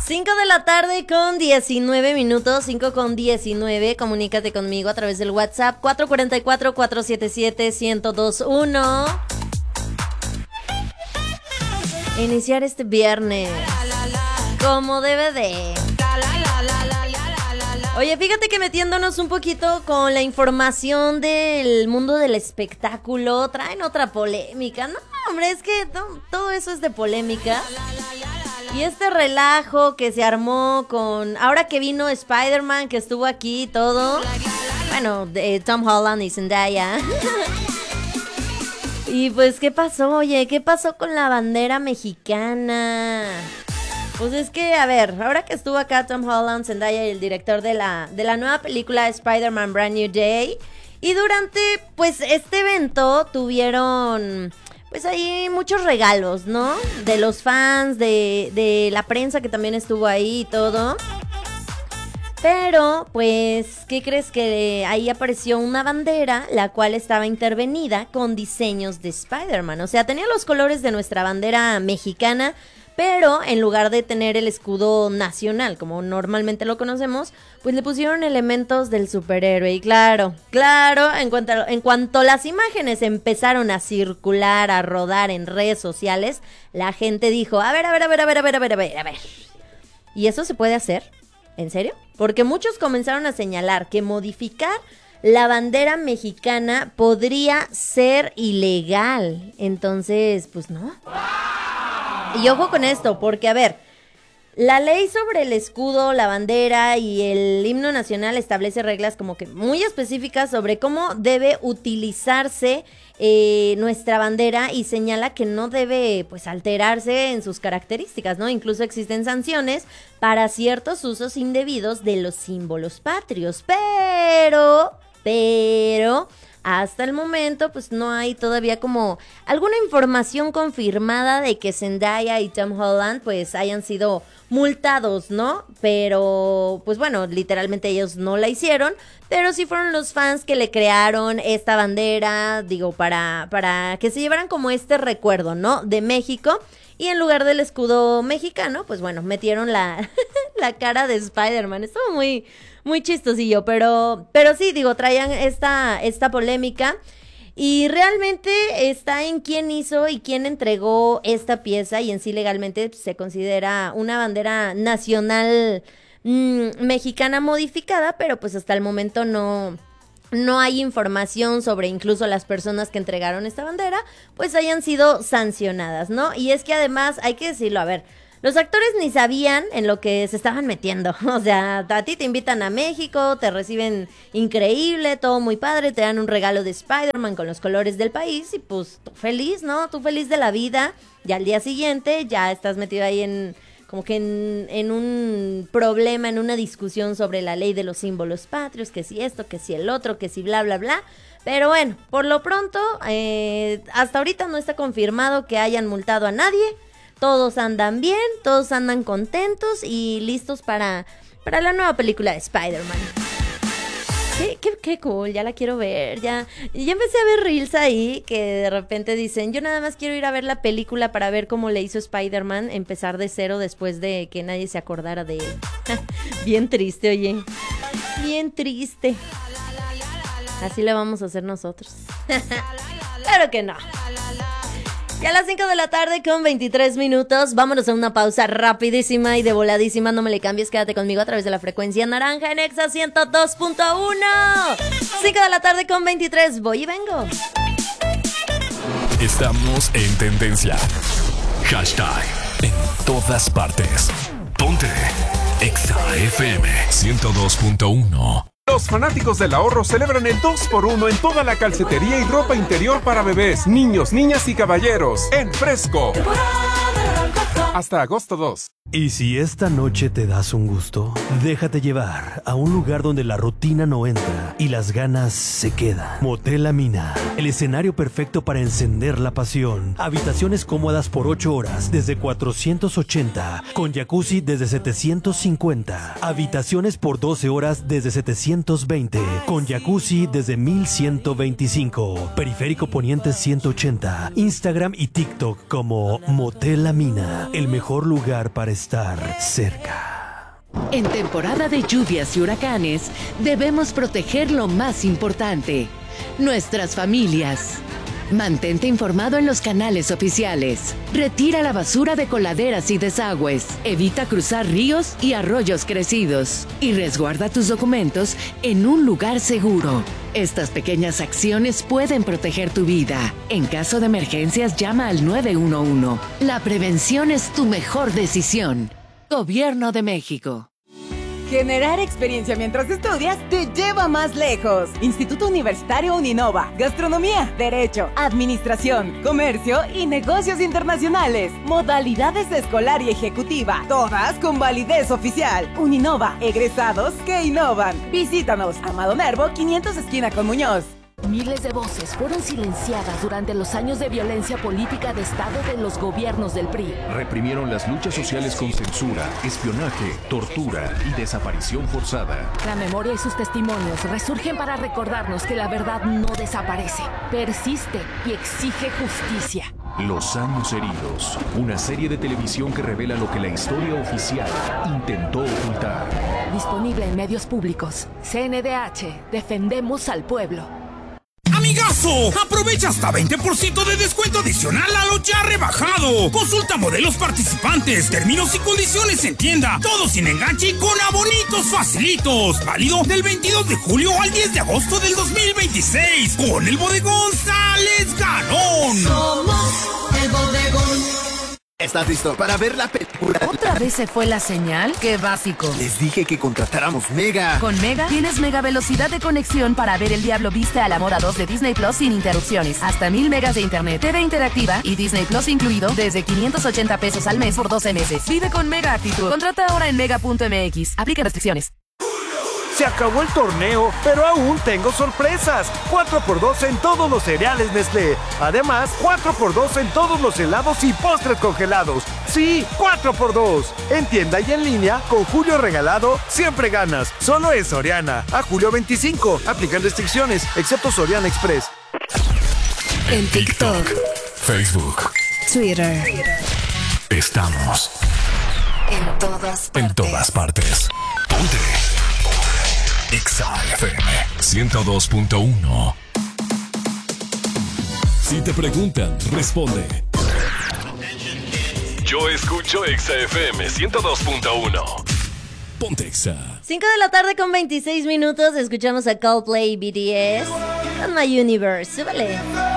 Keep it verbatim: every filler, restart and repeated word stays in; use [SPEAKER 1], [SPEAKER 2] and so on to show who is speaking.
[SPEAKER 1] cinco de la tarde con diecinueve minutos, cinco con diecinueve. Comunícate conmigo a través del WhatsApp cuatro cuatro cuatro, cuatro siete siete, uno cero dos uno. Iniciar este viernes como debe de. Oye, fíjate que metiéndonos un poquito con la información del mundo del espectáculo, traen otra polémica. No, hombre, es que to- todo eso es de polémica. Y este relajo que se armó con... Ahora que vino Spider-Man, que estuvo aquí y todo. Bueno, de Tom Holland y Zendaya. Y pues, ¿qué pasó? Oye, ¿qué pasó con la bandera mexicana? Pues es que, a ver, ahora que estuvo acá Tom Holland, Zendaya y el director de la, de la nueva película Spider-Man Brand New Day. Y durante, pues, este evento tuvieron... Pues hay muchos regalos, ¿no? De los fans, de, de la prensa que también estuvo ahí y todo. Pero, pues, ¿qué crees? Que ahí apareció una bandera, la cual estaba intervenida con diseños de Spider-Man. O sea, tenía los colores de nuestra bandera mexicana, pero en lugar de tener el escudo nacional, como normalmente lo conocemos, pues le pusieron elementos del superhéroe. Y claro, claro, en cuanto, en cuanto las imágenes empezaron a circular, a rodar en redes sociales, la gente dijo, a ver, a ver, a ver, a ver, a ver, a ver, a ver, a ver. ¿Y eso se puede hacer? ¿En serio? Porque muchos comenzaron a señalar que modificar la bandera mexicana podría ser ilegal. Entonces, pues no. Y ojo con esto, porque a ver, la ley sobre el escudo, la bandera y el himno nacional establece reglas como que muy específicas sobre cómo debe utilizarse eh, nuestra bandera y señala que no debe pues alterarse en sus características, ¿no? Incluso existen sanciones para ciertos usos indebidos de los símbolos patrios, pero, pero... Hasta el momento, pues no hay todavía como alguna información confirmada de que Zendaya y Tom Holland pues hayan sido multados, ¿no? Pero, pues bueno, literalmente ellos no la hicieron, pero sí fueron los fans que le crearon esta bandera, digo, para, para que se llevaran como este recuerdo, ¿no? De México. Y en lugar del escudo mexicano, pues bueno, metieron la, la cara de Spider-Man. Estuvo muy... Muy chistosillo, pero, pero sí, digo, traían esta, esta polémica y realmente está en quién hizo y quién entregó esta pieza y en sí legalmente se considera una bandera nacional mmm, mexicana modificada, pero pues hasta el momento no... No hay información sobre incluso las personas que entregaron esta bandera, pues hayan sido sancionadas, ¿no? Y es que además, hay que decirlo, a ver... Los actores ni sabían en lo que se estaban metiendo. O sea, a ti te invitan a México, te reciben increíble, todo muy padre, te dan un regalo de Spider-Man con los colores del país y pues tú feliz, ¿no? Tú feliz de la vida. Y al día siguiente ya estás metido ahí en como que en, en un problema, en una discusión sobre la ley de los símbolos patrios, que si esto, que si el otro, que si bla, bla, bla. Pero bueno, por lo pronto, eh, hasta ahorita no está confirmado que hayan multado a nadie. Todos andan bien, todos andan contentos y listos para, para la nueva película de Spider-Man. Qué, qué, qué cool, ya la quiero ver, ya, ya empecé a ver reels ahí que de repente dicen, yo nada más quiero ir a ver la película para ver cómo le hizo Spider-Man empezar de cero después de que nadie se acordara de él. Bien triste, oye, bien triste. Así le vamos a hacer nosotros. Claro que no. Ya a las cinco de la tarde con veintitrés minutos, vámonos a una pausa rapidísima y de voladísima, no me le cambies, quédate conmigo a través de la frecuencia naranja en Exa ciento dos punto uno. cinco de la tarde con veintitrés, voy y vengo.
[SPEAKER 2] Estamos en tendencia. Hashtag en todas partes. Ponte Exa F M ciento dos punto uno.
[SPEAKER 3] Los fanáticos del ahorro celebran el dos por uno en toda la calcetería y ropa interior para bebés, niños, niñas y caballeros. En Fresco. Hasta agosto dos.
[SPEAKER 4] Y si esta noche te das un gusto, déjate llevar a un lugar donde la rutina no entra y las ganas se quedan. Motel La Mina, el escenario perfecto para encender la pasión. Habitaciones cómodas por ocho horas desde cuatrocientos ochenta, con jacuzzi desde setecientos cincuenta. Habitaciones por doce horas desde setecientos veinte, con jacuzzi desde mil ciento veinticinco. Periférico Poniente ciento ochenta. Instagram y TikTok como Motel La Mina, el mejor lugar para estar cerca.
[SPEAKER 5] En temporada de lluvias y huracanes, debemos proteger lo más importante, nuestras familias. Mantente informado en los canales oficiales. Retira la basura de coladeras y desagües. Evita cruzar ríos y arroyos crecidos. Y resguarda tus documentos en un lugar seguro. Estas pequeñas acciones pueden proteger tu vida. En caso de emergencias, llama al nueve uno uno. La prevención es tu mejor decisión. Gobierno de México.
[SPEAKER 6] Generar experiencia mientras estudias te lleva más lejos. Instituto Universitario Uninova. Gastronomía, Derecho, Administración, Comercio y Negocios Internacionales. Modalidades escolar y ejecutiva. Todas con validez oficial. Uninova. Egresados que innovan. Visítanos. Amado Nervo, quinientos esquina con Muñoz.
[SPEAKER 7] Miles de voces fueron silenciadas durante los años de violencia política de Estado de los gobiernos del P R I.
[SPEAKER 8] Reprimieron las luchas sociales con censura, espionaje, tortura y desaparición forzada.
[SPEAKER 7] La memoria y sus testimonios resurgen para recordarnos que la verdad no desaparece, persiste y exige justicia.
[SPEAKER 8] Los años heridos, una serie de televisión que revela lo que la historia oficial intentó ocultar.
[SPEAKER 7] Disponible en medios públicos. C N D H, defendemos al pueblo.
[SPEAKER 9] ¡Amigazo! Aprovecha hasta veinte por ciento de descuento adicional a lo ya rebajado. Consulta modelos participantes, términos y condiciones en tienda. Todo sin enganche y con abonitos facilitos. Válido del veintidós de julio al diez de agosto del dos mil veintiséis. Con el bodegón sales ganón.
[SPEAKER 10] Somos el bodegón. ¿Estás listo para ver la película?
[SPEAKER 11] ¿Otra vez se fue la señal? ¡Qué básico!
[SPEAKER 10] Les dije que contratáramos Mega.
[SPEAKER 11] Con Mega tienes mega velocidad de conexión para ver El Diablo Viste a la Moda dos de Disney Plus sin interrupciones. Hasta mil megas de internet, T V interactiva y Disney Plus incluido desde quinientos ochenta pesos al mes por doce meses. Vive con Mega actitud. Contrata ahora en mega punto m x. Aplica restricciones.
[SPEAKER 12] Se acabó el torneo, pero aún tengo sorpresas. cuatro por dos en todos los cereales Nestlé. Además, cuatro por dos en todos los helados y postres congelados. Sí, cuatro por dos. En tienda y en línea, con Julio Regalado, siempre ganas. Solo es Soriana. A julio veinticinco. Aplican restricciones, excepto Soriana Express.
[SPEAKER 2] En TikTok, Facebook,
[SPEAKER 13] Twitter.
[SPEAKER 2] Estamos
[SPEAKER 13] en todas partes.
[SPEAKER 2] En todas partes. Ponte Exa F M ciento dos punto uno. Si te preguntan, responde. Yo escucho Exa F M ciento dos punto uno. Ponte Exa.
[SPEAKER 1] cinco de la tarde con veintiséis minutos. Escuchamos a Coldplay B T S con My Universe. Súbele.